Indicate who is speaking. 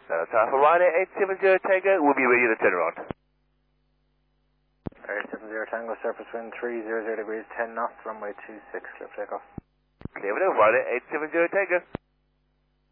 Speaker 1: Alpha Ryanair 870 Tango, we'll be ready to turn around.
Speaker 2: 870 Tango, surface wind 300 degrees, 10 knots, runway 26, clear for takeoff.
Speaker 1: Clear with Ryanair 870 Tango.